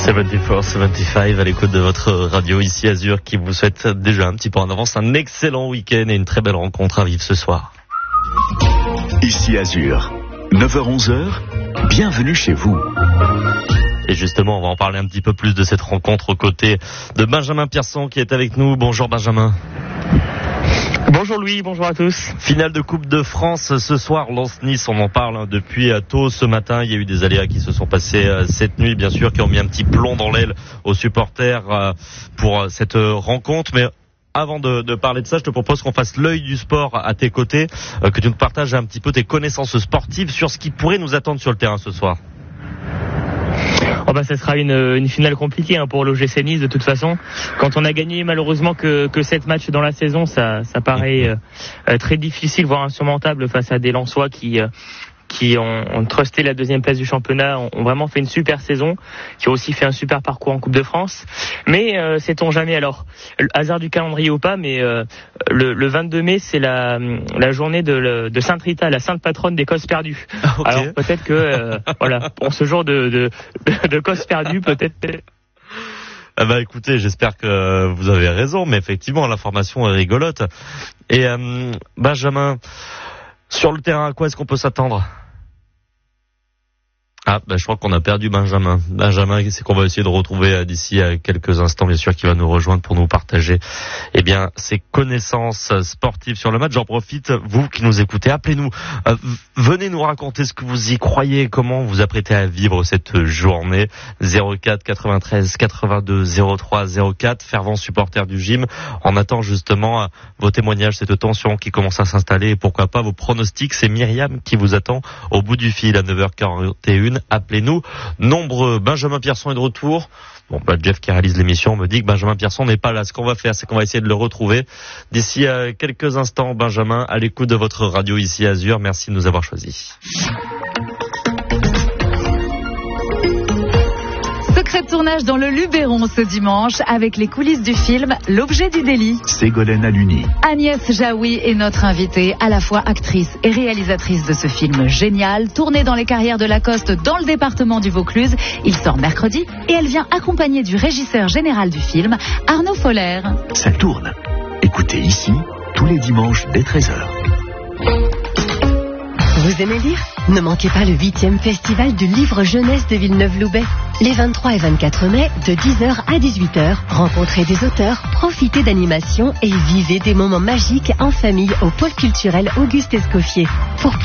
74-75 à l'écoute de votre radio ici Azur qui vous souhaite déjà un petit peu en avance un excellent week-end et une très belle rencontre à vivre ce soir. Ici Azur, 9h-11h, bienvenue chez vous. Et justement, on va en parler un petit peu plus de cette rencontre aux côtés de Benjamin Pierson qui est avec nous. Bonjour Benjamin. Bonjour Louis, bonjour à tous. Finale de Coupe de France ce soir, Lens-Nice, on en parle depuis tôt ce matin. Il y a eu des aléas qui se sont passés cette nuit, bien sûr, qui ont mis un petit plomb dans l'aile aux supporters pour cette rencontre. Mais avant de parler de ça, je te propose qu'on fasse l'œil du sport à tes côtés, que tu nous partages un petit peu tes connaissances sportives sur ce qui pourrait nous attendre sur le terrain ce soir. Ça sera une finale compliquée pour l'OGC Nice de toute façon. Quand on a gagné malheureusement que 7 matchs dans la saison, ça paraît très difficile, voire insurmontable face à des Lensois qui ont trusté la deuxième place du championnat, ont vraiment fait une super saison, qui ont aussi fait un super parcours en Coupe de France. Mais sait-on jamais, alors, hasard du calendrier ou pas, mais le 22 mai, c'est la journée de Sainte Rita, la sainte patronne des causes perdues. Okay. Alors peut-être que, pour ce jour de causes perdues, peut-être... Écoutez, j'espère que vous avez raison, mais effectivement, l'information est rigolote. Et Benjamin, sur le terrain, à quoi est-ce qu'on peut s'attendre ? Je crois qu'on a perdu Benjamin. Benjamin, c'est qu'on va essayer de retrouver d'ici quelques instants, bien sûr, qui va nous rejoindre pour nous partager, ses connaissances sportives sur le match. J'en profite, vous qui nous écoutez, appelez-nous. Venez nous raconter ce que vous y croyez, comment vous apprêtez à vivre cette journée. 04 93 82 03 04, fervent supporter du gym. On attend justement vos témoignages, cette tension qui commence à s'installer et pourquoi pas vos pronostics. C'est Myriam qui vous attend au bout du fil à 9h41. Appelez-nous nombreux. Benjamin Pierson est de retour. Jeff qui réalise l'émission me dit que Benjamin Pierson n'est pas là. Ce qu'on va faire, c'est qu'on va essayer de le retrouver d'ici quelques instants. Benjamin, à l'écoute de votre radio ici Azur. Merci de nous avoir choisis. Secret de tournage dans le Luberon ce dimanche avec les coulisses du film L'objet du délit. Ségolène Aluni. Agnès Jaoui est notre invitée, à la fois actrice et réalisatrice de ce film génial, tourné dans les carrières de Lacoste dans le département du Vaucluse. Il sort mercredi et elle vient accompagnée du régisseur général du film, Arnaud Foller. Ça tourne. Écoutez ici, tous les dimanches dès 13h. Vous aimez lire ? Ne manquez pas le 8e festival du livre jeunesse de Villeneuve-Loubet. Les 23 et 24 mai, de 10h à 18h, rencontrez des auteurs, profitez d'animations et vivez des moments magiques en famille au pôle culturel Auguste Escoffier. Pour